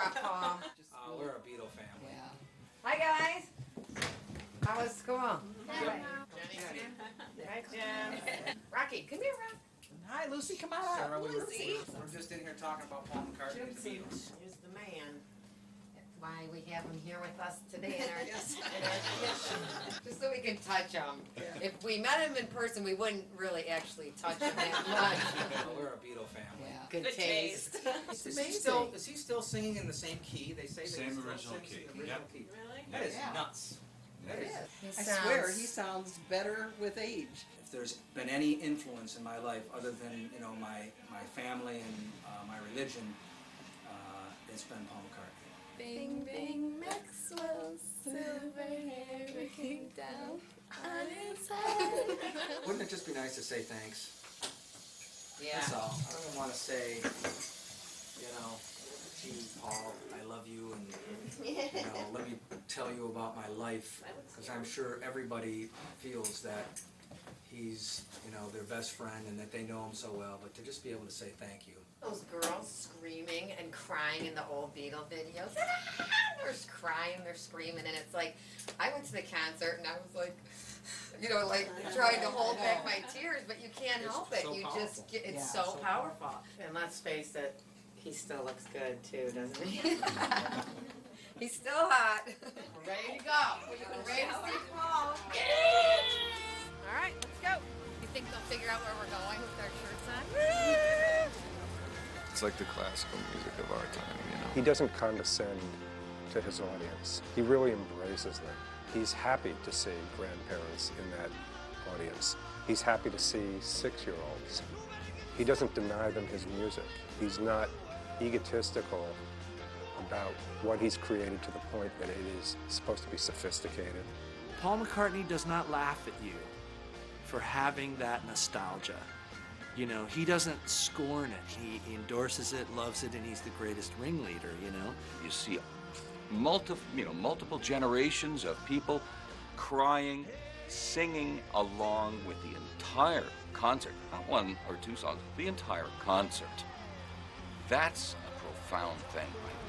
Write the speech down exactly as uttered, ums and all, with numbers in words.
up, Paul. Uh, we're a Beatle family. Yeah. Hi, guys. How was school? Jenny. Hi, Jim. Rocky, come here, Rocky. Hi, Lucy. Come on Sarah, up. we were, Lucy. we're just in here talking about Paul McCartney and the Beatles. Here's the man. Why we have him here with us today in our, Yes. in our tradition. Just so we can touch him. If we met him in person, we wouldn't really actually touch him that much. Uh, we're a Beatle family. Yeah. Good, Good taste. taste. Is he still is he still singing in the same key? They say that Same he still original sings key. in the original Yep. key. Really? That is Yeah. nuts. That is. He I sounds- swear, he sounds better with age. If there's been any influence in my life other than you know my my family and uh, my religion, uh, it's been Paul McCartney. Bing, bing, Maxwell's silver hair came down on his head. Wouldn't it just be nice to say thanks? Yeah. That's all. I don't want to say, you know, gee, Paul, I love you, and you know, let me tell you about my life, because I'm sure everybody feels that he's, you know, their best friend and that they know him so well. But to just be able to say thank you. Those girls screaming and crying in the old Beatle videos. They're crying, they're screaming, and it's like, I went to the concert and I was like, you know, like trying to hold back my tears, but you can't It's help it. so You powerful. just get, it's Yeah, so, so powerful. And let's face it, he still looks good too, doesn't he? He's still hot. We're ready to go. We're ready to see Paul. All right, let's go. You think they'll figure out where we're going with our shirts on? It's like the classical music of our time, you know. He doesn't condescend to his audience. He really embraces them. He's happy to see grandparents in that audience. He's happy to see six-year-olds. He doesn't deny them his music. He's not egotistical about what he's created to the point that it is supposed to be sophisticated. Paul McCartney does not laugh at you for having that nostalgia. You know, he doesn't scorn it. He endorses it, loves it, and he's the greatest ringleader, you know? You see multiple, you know, multiple generations of people crying, singing along with the entire concert, not one or two songs, the entire concert. That's a profound thing right